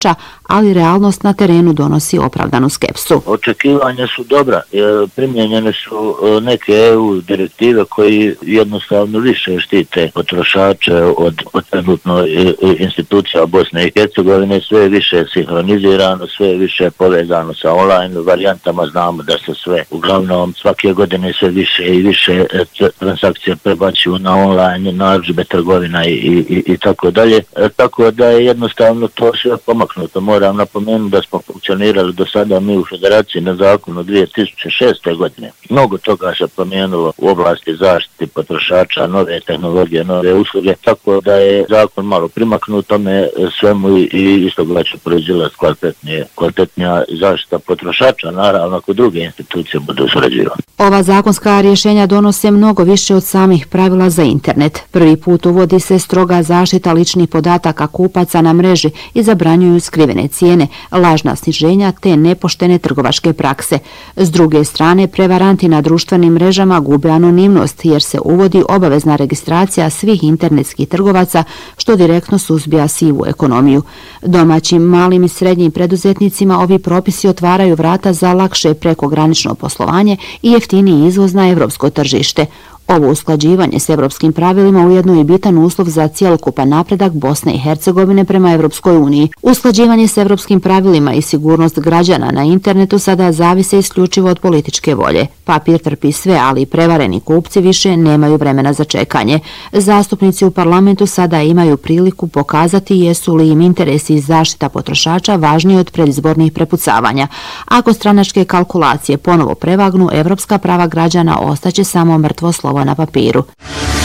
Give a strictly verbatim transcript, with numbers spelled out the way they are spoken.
ali realnost na terenu donosi opravdanu skepsu. Očekivanja su dobra, primijenjene su neke E U direktive koji jednostavno više štite potrošače od, od trenutno institucija Bosne i Hercegovine, sve više sinhronizirano, sve više povezano sa online varijantama, znamo da se sve uglavnom svake godine sve više i više transakcije prebacuju na online, narudžbe trgovina i, i, i tako dalje, tako da je jednostavno to sve pomaknuto. Moram napomenuti da smo funkcionirali do sada mi u Federaciji na zakonu dvije tisuće šeste. godine. Mnogo toga se promijenilo u oblasti zaštite potrošača, nove tehnologije, nove usluge, tako da je zakon malo primaknut tome svemu i isto ga će proizilaz kvalitetnije, kvalitetnija zaštita potrošača, naravno ako druge institucije budu surađivane. Ova zakonska rješenja donose mnogo više od samih pravila za internet. Prvi put uvodi se stroga zaštita ličnih podataka kupaca na mreži i zabranjuju skrivene cijene, lažna sniženja te nepoštene trgovačke prakse. S druge strane, prevaranti na društvenim mrežama gube anonimnost jer se uvodi obavezna registracija svih internetskih trgovaca što direktno suzbija sivu ekonomiju. Domaćim malim i srednjim preduzetnicima ovi propisi otvaraju vrata za lakše prekogranično poslovanje i jeftiniji izvoz na evropsko tržište. Ovo usklađivanje s evropskim pravilima ujedno je bitan uslov za cjelokupan napredak Bosne i Hercegovine prema Evropskoj uniji. Usklađivanje s evropskim pravilima i sigurnost građana na internetu sada zavise isključivo od političke volje. Papir trpi sve, ali prevareni kupci više nemaju vremena za čekanje. Zastupnici u parlamentu sada imaju priliku pokazati jesu li im interesi i zaštita potrošača važniji od predizbornih prepucavanja. Ako stranačke kalkulacije ponovo prevagnu, evropska prava građana ostaće samo mrtvo slovo na papiru.